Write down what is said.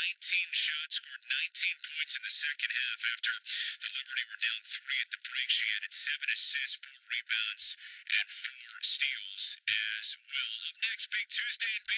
19 shots, scored 19 points in the second half after the Liberty were down 3 at the break. She added 7 assists, 4 rebounds, and 4 steals as well. Up next, Big Tuesday in